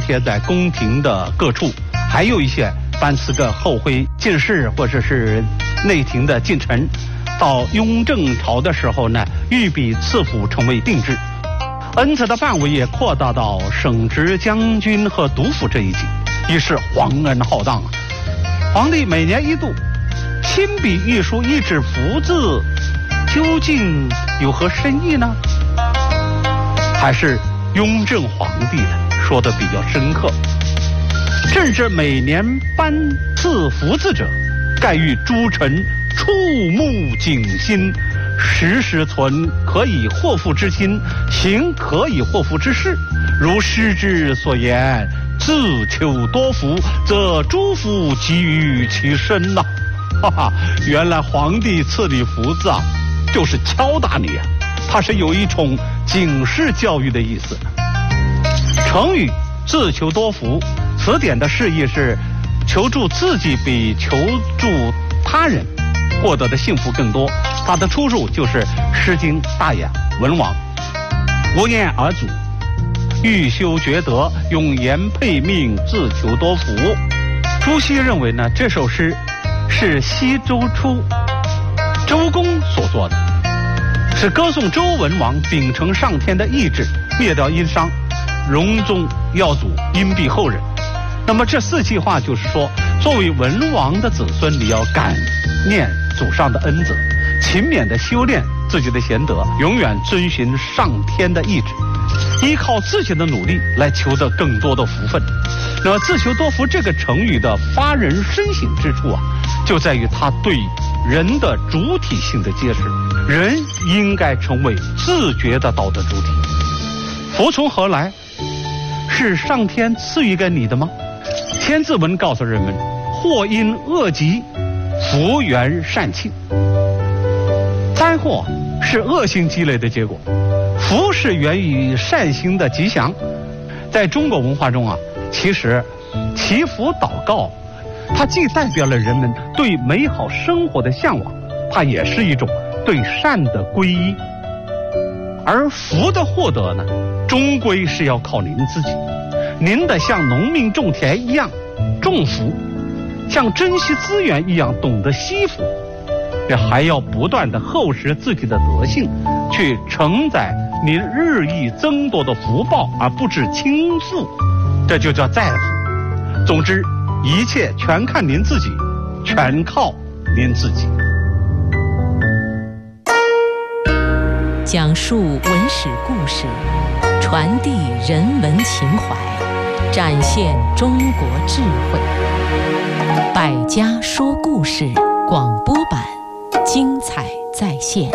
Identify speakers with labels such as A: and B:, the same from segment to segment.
A: 贴在宫廷的各处，还有一些班次的后妃、进士或者是内廷的近臣。到雍正朝的时候呢，御笔赐府成为定制，恩赐的范围也扩大到省直将军和督府这一级，于是皇恩浩荡啊。皇帝每年一度亲笔御书一纸福字，究竟有何深意呢？还是雍正皇帝呢说的比较深刻？朕之每年颁赐福字者，盖欲诸臣触目警心，时时存可以祸福之心，行可以祸福之事。如诗之所言，自求多福，则诸福集于其身呐。哈哈，原来皇帝赐你福字啊，就是敲打你啊，它是有一种警示教育的意思。成语自求多福，词典的释义是求助自己比求助他人获得的幸福更多，它的出处就是《诗经·大雅·文王》：无言而祖，欲修厥德，用言配命，自求多福。朱熹认为呢，这首诗是西周初周公所作的，是歌颂周文王秉承上天的意志，灭掉殷商，荣宗耀祖，荫庇后人。那么这4句话就是说，作为文王的子孙，你要感念祖上的恩泽，勤勉的修炼自己的贤德，永远遵循上天的意志，依靠自己的努力来求得更多的福分。那么自求多福这个成语的发人深省之处啊，就在于它对人的主体性的揭示。人应该成为自觉的道德主体。福从何来？是上天赐予给你的吗？千字文告诉人们，祸因恶极，福源善庆。灾祸是恶行积累的结果，福是源于善行的吉祥。在中国文化中啊，其实祈福祷告，它既代表了人们对美好生活的向往，它也是一种对善的皈依。而福的获得呢，终归是要靠您自己。您得像农民种田一样种福，像珍惜资源一样懂得惜福，这还要不断的厚实自己的德性，去承载您日益增多的福报，而不致倾覆，这就叫在福。总之，一切全看您自己，全靠您自己。
B: 讲述文史故事，传递人文情怀，展现中国智慧。百家说故事广播版，精彩再现。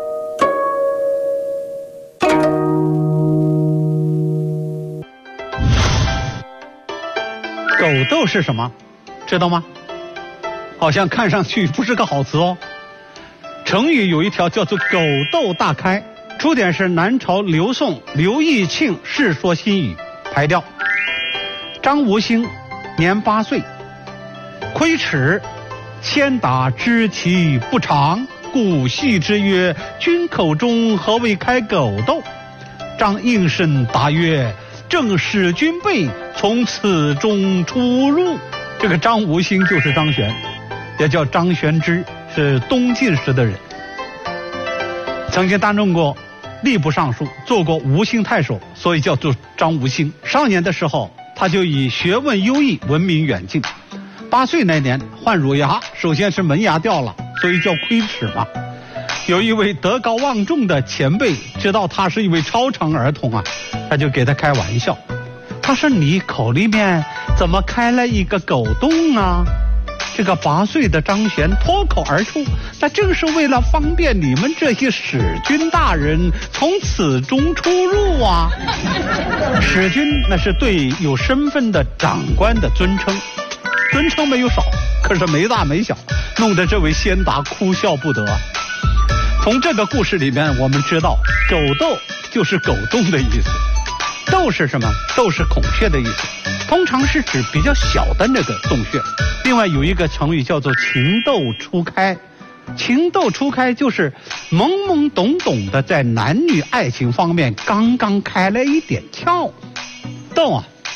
A: 狗斗是什么？知道吗？好像看上去不是个好词哦。成语有一条叫做狗斗大开，出典是南朝刘宋刘义庆《世说新语》排调。张无兴年8岁，窥齿，先达知其不长，故戏之曰：君口中何为开狗斗？张应声答曰：正使君辈从此中出入。这个张无兴就是张玄，也叫张玄之，是东晋时的人，曾经担任过吏部尚书，做过吴兴太守，所以叫做张无兴。少年的时候，他就以学问优异闻名远近。8岁那年患乳牙，首先是门牙掉了，所以叫窥齿嘛。有一位德高望重的前辈知道他是一位超常儿童啊，他就给他开玩笑，他说：你口里面怎么开了一个狗洞啊？这个8岁的张玄脱口而出：那正是为了方便你们这些使君大人从此中出入啊。使君那是对有身份的长官的尊称，尊称没有少，可是没大没小，弄得这位先达哭笑不得。从这个故事里面我们知道，狗斗就是狗洞的意思。斗是什么？斗是孔雀的意思，通常是指比较小的那个洞穴。另外有一个成语叫做情窦初开，情窦初开就是懵懵懂懂的在男女爱情方面刚刚开了一点窍。斗啊，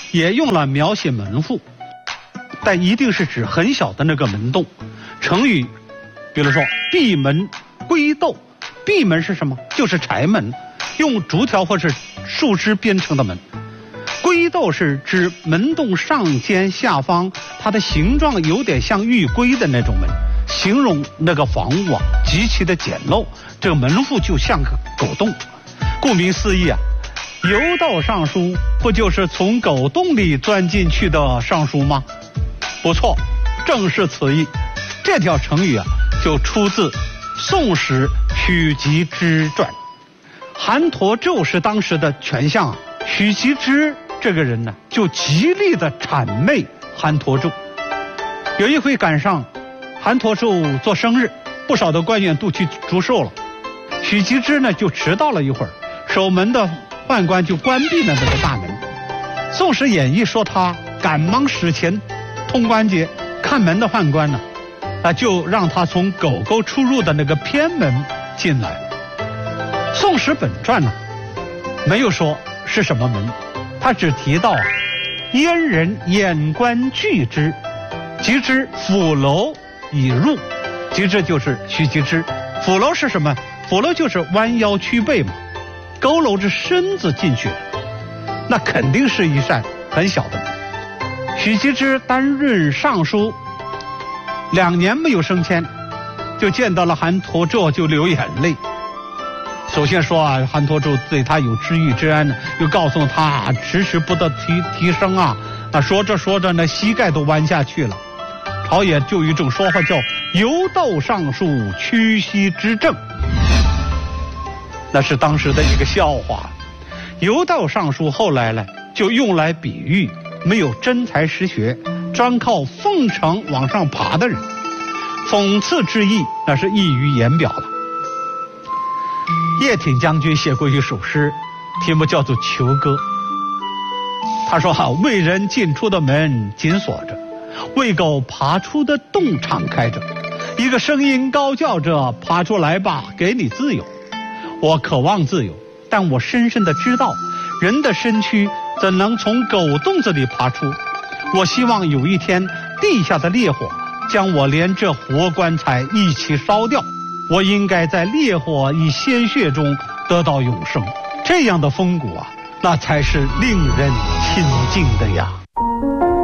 A: 也用来描写门户，但一定是指很小的那个门洞。成语比如说闭门龟斗，闭门是什么？就是柴门，用竹条或是树枝编成的门。龟斗是指门洞上尖下方，它的形状有点像玉龟的那种门，形容那个房屋啊极其的简陋，这个门户就像个狗洞。顾名思义啊，游道上书不就是从狗洞里钻进去的上书吗？不错，正是此意。这条成语啊就出自宋史许吉之传。韩侂胄是当时的权相啊，许吉之这个人呢就极力的谄媚韩侂胄。有一回赶上韩侂胄做生日，不少的官员都去祝寿了，许吉之呢就迟到了一会儿，守门的宦官就关闭了那个大门。宋史演义说他赶忙使前通关节，看门的宦官呢就让他从狗狗出入的那个偏门进来。宋史本传呢没有说是什么门，他只提到燕人眼观拒之，及之府楼以入。及之就是许吉之，府楼是什么？府楼就是弯腰屈背嘛，佝偻着身子进去，那肯定是一扇很小的门。许吉之担任尚书2年没有升迁，就见到了韩侂胄就流眼泪。首先说啊，韩侂胄对他有知遇之恩呢，又告诉他迟迟不得提升啊。说着说着呢，膝盖都弯下去了。朝野就有一种说法叫游道上书屈膝之政，那是当时的一个笑话。游道上书后来呢就用来比喻没有真才实学，专靠奉承往上爬的人，讽刺之意那是溢于言表了。叶挺将军写过一首诗，题目叫做《囚歌》。他说为人进出的门紧锁着，为狗爬出的洞敞开着，一个声音高叫着爬出来吧，给你自由。我渴望自由，但我深深的知道人的身躯怎能从狗洞子里爬出。我希望有一天地下的烈火将我连这活棺材一起烧掉，我应该在烈火与鲜血中得到永生。这样的风骨啊，那才是令人亲近的呀。